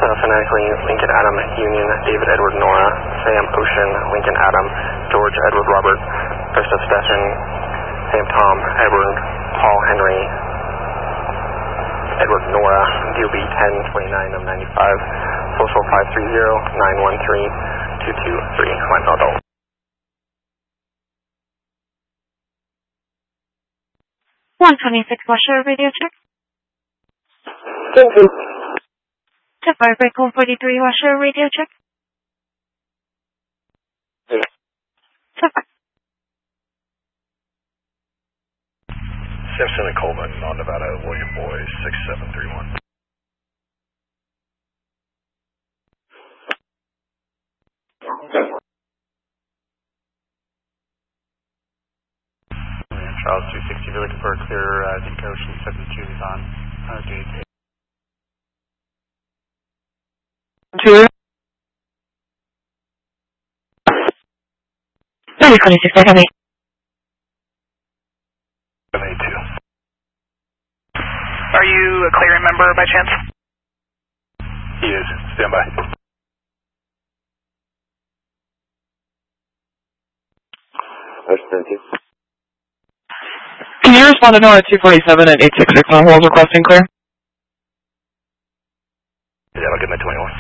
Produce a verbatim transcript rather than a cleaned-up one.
phonetically, Lincoln Adam, Union, David Edward Nora, Sam Ocean, Lincoln Adam, George Edward Robert, Joseph Stephen, Sam Tom, Edward, Paul Henry, Edward Nora, D O B ten twenty-nine of ninety-five, social five three zero nine one three two two three, line adult. one twenty-six Washer, radio check. Thank you. To Firebreak one forty-three Washer, radio check. Yeah. To Simpson and Coleman on Nevada, William Boy, six seven three one. Charles two sixty, we're looking for a clear uh, Deep Ocean seventy-two is on uh, gate. Two. three twenty-six, I have eight. seven eight two. Are you a clearing member by chance? He is. Stand by. Thank you. Can you respond to Nora two forty-seven at eight six six on holes requesting clear? Yeah, I'll get my twenty-one.